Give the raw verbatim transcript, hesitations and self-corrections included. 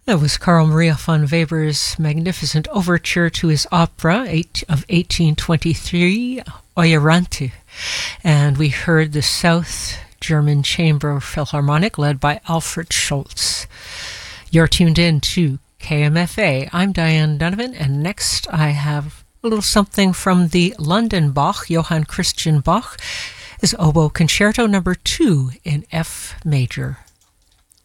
That was Carl Maria von Weber's magnificent overture to his opera eight, of eighteen twenty-three, Euryanthe. And we heard the South German Chamber Philharmonic led by Alfred Schultz. You're tuned in to K M F A. I'm Diane Donovan, and next I have a little something from the London Bach, Johann Christian Bach, his Oboe Concerto number two in F major.